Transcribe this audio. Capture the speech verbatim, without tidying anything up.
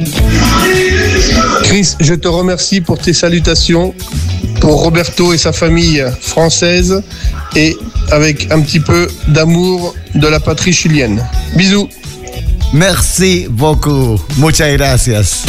Chris, je te remercie pour tes salutations, pour Roberto et sa famille française, et avec un petit peu d'amour de la patrie chilienne. Bisous. Merci beaucoup. Muchas gracias.